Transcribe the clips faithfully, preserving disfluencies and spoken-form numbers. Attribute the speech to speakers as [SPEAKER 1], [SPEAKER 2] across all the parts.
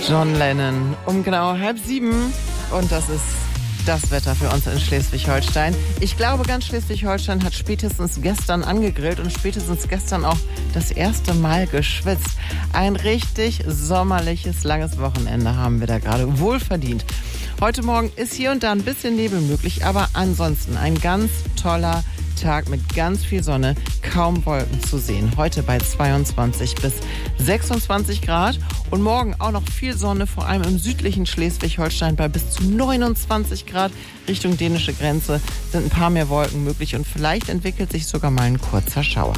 [SPEAKER 1] John Lennon um genau halb sieben und das ist das Wetter für uns in Schleswig-Holstein. Ich glaube, ganz Schleswig-Holstein hat spätestens gestern angegrillt und spätestens gestern auch das erste Mal geschwitzt. Ein richtig sommerliches, langes Wochenende haben wir da gerade wohlverdient. Heute Morgen ist hier und da ein bisschen Nebel möglich, aber ansonsten ein ganz toller Tag mit ganz viel Sonne, kaum Wolken zu sehen. Heute bei zweiundzwanzig bis sechsundzwanzig Grad und morgen auch noch viel Sonne, vor allem im südlichen Schleswig-Holstein bei bis zu neunundzwanzig Grad. Richtung dänische Grenze sind ein paar mehr Wolken möglich und vielleicht entwickelt sich sogar mal ein kurzer Schauer.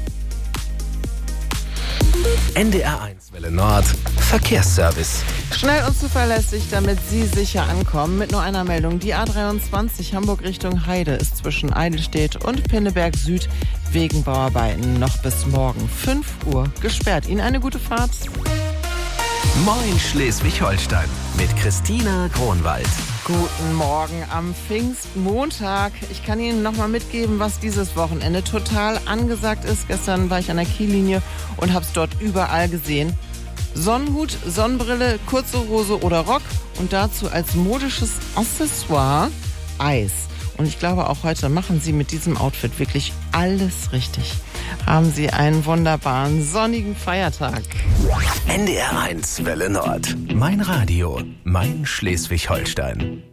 [SPEAKER 2] N D R eins Welle Nord Verkehrsservice.
[SPEAKER 1] Schnell und zuverlässig, damit Sie sicher ankommen. Mit nur einer Meldung. Die A dreiundzwanzig Hamburg Richtung Heide ist zwischen Eidelstedt und Pinneberg Süd wegen Bauarbeiten noch bis morgen fünf Uhr gesperrt. Ihnen eine gute Fahrt.
[SPEAKER 2] Moin Schleswig-Holstein mit Christina Kronwald.
[SPEAKER 1] Guten Morgen am Pfingstmontag. Ich kann Ihnen noch mal mitgeben, was dieses Wochenende total angesagt ist. Gestern war ich an der Kiellinie und habe es dort überall gesehen. Sonnenhut, Sonnenbrille, kurze Hose oder Rock und dazu als modisches Accessoire Eis. Und ich glaube, auch heute machen Sie mit diesem Outfit wirklich alles richtig. Haben Sie einen wunderbaren sonnigen Feiertag.
[SPEAKER 2] N D R eins Welle Nord. Mein Radio, mein Schleswig-Holstein.